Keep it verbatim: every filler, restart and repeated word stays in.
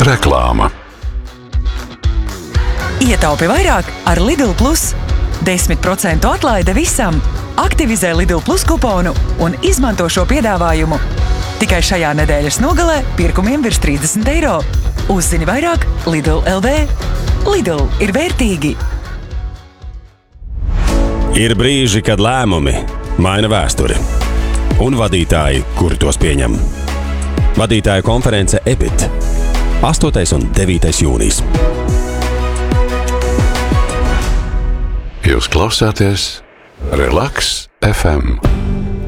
Reklāma. Ietaupi vairāk ar Lidl Plus. desmit procentu atlaide visam. Aktivizē Lidl Plus kuponu un izmanto šo piedāvājumu. Tikai šajā nedēļas nogalē pirkumiem virs trīsdesmit eiro. Uzzini vairāk Lidl L V. Lidl ir vērtīgi. Ir brīži, kad lēmumi maina vēsturi un vadītāji, kuri tos pieņem. Vadītāju konference E B I T. astotais un devītais jūnijas. Jūs klausāties Relaks F M.